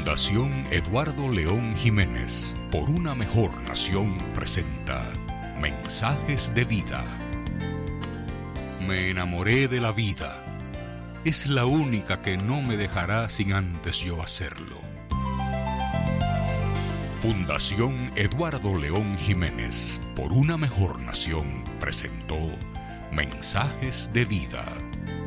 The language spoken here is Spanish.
Fundación Eduardo León Jiménez, por una mejor nación, presenta Mensajes de Vida. Me enamoré de la vida. Es la única que no me dejará sin antes yo hacerlo. Fundación Eduardo León Jiménez, por una mejor nación, presentó Mensajes de Vida.